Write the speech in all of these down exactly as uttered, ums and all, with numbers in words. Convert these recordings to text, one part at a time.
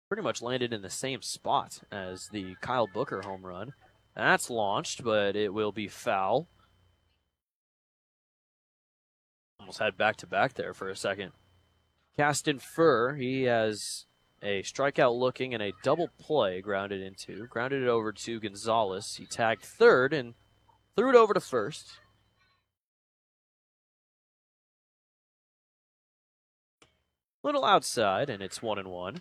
pretty much landed in the same spot as the Kyle Booker home run. That's launched, but it will be foul. Almost had back-to-back there for a second. Caston Furr, he has a strikeout looking and a double play grounded into. Grounded it over to Gonzalez. He tagged third and threw it over to first. Little outside, and it's one and one.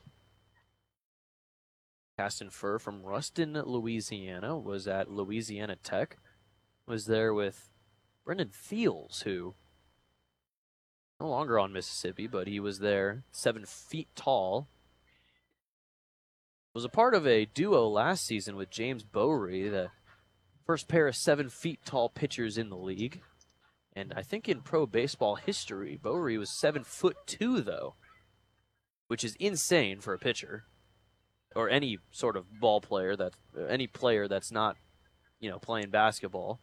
Caston Furr from Ruston, Louisiana, was at Louisiana Tech. Was there with Brendan Fields, who no longer on Mississippi, but he was there, seven feet tall. Was a part of a duo last season with James Bowery, the first pair of seven feet tall pitchers in the league. And I think in pro baseball history, Bowery was seven foot two, though, which is insane for a pitcher or any sort of ball player that any player that's not, you know, playing basketball.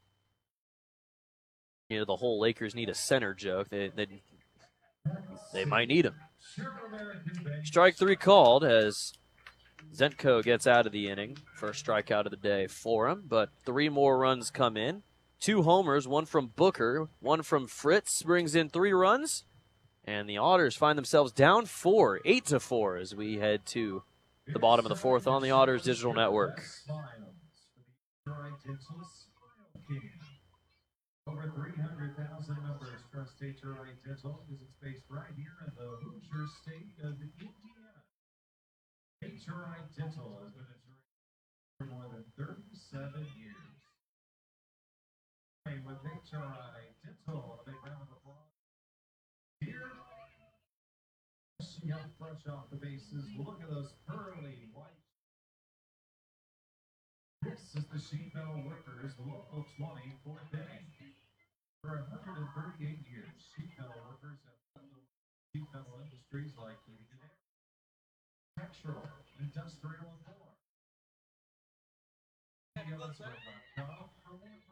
You know, the whole Lakers need a center joke. They they, they might need him. Strike three called as Zenko gets out of the inning. First strikeout of the day for him, but three more runs come in. Two homers, one from Booker, one from Fritz, brings in three runs. And the Otters find themselves down four, eight to four, as we head to the bottom of the fourth on the Otters Digital Network. Over three hundred thousand members trust H R I Dental because it's based right here in the Hoosier state of Indiana. H R I Dental has been insured for more than thirty-seven years. With H R I Dental, a big round of applause. Here, up fresh off the bases. Look at those pearly white. This is the Sheet Metal Workers Local twenty-fourth inning. For one hundred thirty-eight years, sheet metal workers have led the sheet metal industries like architectural, industrial, and more.